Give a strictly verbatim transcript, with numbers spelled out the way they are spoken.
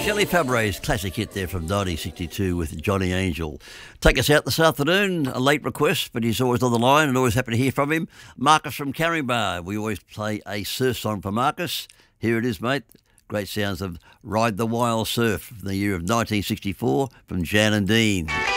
Shelley Fabre's classic hit there from nineteen sixty-two with Johnny Angel. Take us out this afternoon, a late request, but he's always on the line and always happy to hear from him. Marcus from Caringbah. We always play a surf song for Marcus. Here it is, mate. Great sounds of Ride the Wild Surf from the year of nineteen sixty-four from Jan and Dean.